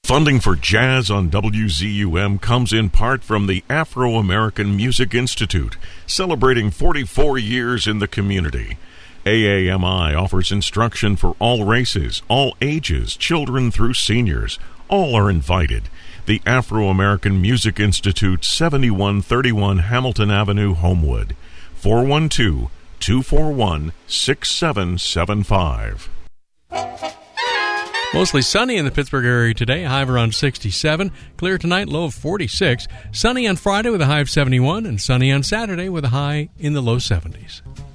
Funding for Jazz on WZUM comes in part from the Afro-American Music Institute, celebrating 44 years in the community. AAMI offers instruction for all races, all ages, children through seniors. All are invited. The Afro-American Music Institute, 7131 Hamilton Avenue, Homewood. 412-241-6775. Mostly sunny in the Pittsburgh area today, a high of around 67. Clear tonight, low of 46. Sunny on Friday with a high of 71, and sunny on Saturday with a high in the low 70s.